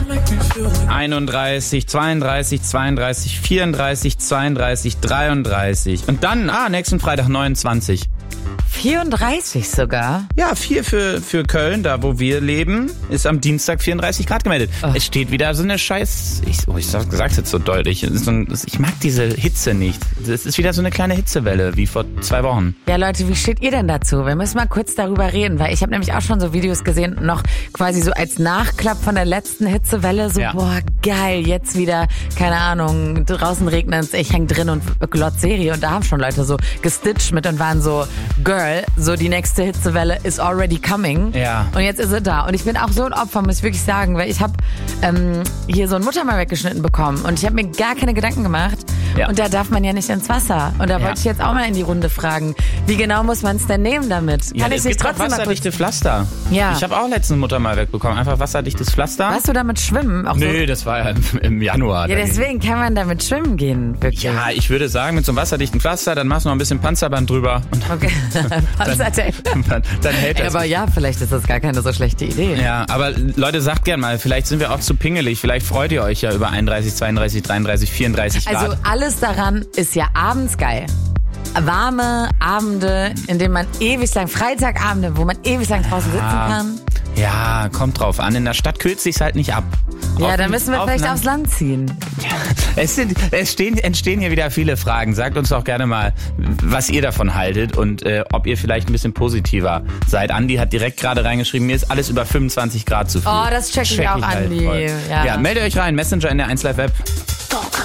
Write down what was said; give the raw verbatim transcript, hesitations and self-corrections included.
einunddreißig, zweiunddreißig, zweiunddreißig, vierunddreißig, zweiunddreißig, dreiunddreißig. Und dann, ah, nächsten Freitag neunundzwanzig. vierunddreißig sogar? Ja, vier für, für Köln, da wo wir leben, ist am Dienstag vierunddreißig Grad gemeldet. Oh. Es steht wieder so eine Scheiß... Ich, oh, ich sag, sag's jetzt so deutlich. So ein, ich mag diese Hitze nicht. Es ist wieder so eine kleine Hitzewelle, wie vor zwei Wochen. Ja, Leute, wie steht ihr denn dazu? Wir müssen mal kurz darüber reden, weil ich habe nämlich auch schon so Videos gesehen, noch quasi so als Nachklapp von der letzten Hitzewelle. So, ja. Boah, geil, jetzt wieder, keine Ahnung, draußen regnet's, ich häng drin und glotz Serie. Und da haben schon Leute so gestitcht mit und waren so, Girl, so die nächste Hitzewelle is already coming. Ja. Und jetzt ist sie da. Und ich bin auch so ein Opfer, muss ich wirklich sagen, weil ich habe ähm, hier so ein Muttermal weggeschnitten bekommen und ich habe mir gar keine Gedanken gemacht. Ja. Und da darf man ja nicht ins Wasser. Und da ja. wollte ich jetzt auch mal in die Runde fragen, wie genau muss man es denn nehmen damit? Ja, Kann es ich nicht gibt trotzdem auch wasserdichte Pflaster. Ja. Ich habe auch letztens Muttermal wegbekommen, einfach wasserdichtes Pflaster. Warst du damit schwimmen? Auch Nö, so? Das war ja im Januar. Ja, deswegen kann man damit schwimmen gehen, wirklich. Ja, ich würde sagen, mit so einem wasserdichten Pflaster, dann machst du noch ein bisschen Panzerband drüber. Und okay, Panzertape. Dann, dann hält das. Aber ja, vielleicht ist das gar keine so schlechte Idee. Ja, aber Leute, sagt gern mal, vielleicht sind wir auch zu pingelig, vielleicht freut ihr euch ja über einunddreißig, zweiunddreißig, dreiunddreißig, vierunddreißig Grad. Also alles daran ist ja abends geil. Warme Abende, in denen man ewig lang, Freitagabende, wo man ewig lang draußen sitzen kann. Ja, kommt drauf an. In der Stadt kühlt sich's halt nicht ab. Ja, auf, dann müssen wir vielleicht aufs Land ziehen. Ja, es, sind, es stehen, entstehen hier wieder viele Fragen. Sagt uns doch gerne mal, was ihr davon haltet und äh, ob ihr vielleicht ein bisschen positiver seid. Andi hat direkt gerade reingeschrieben, mir ist alles über fünfundzwanzig Grad zu viel. Oh, das check ich check auch, ich halt Andi. Ja. ja, meldet euch rein, Messenger in der eins Live App.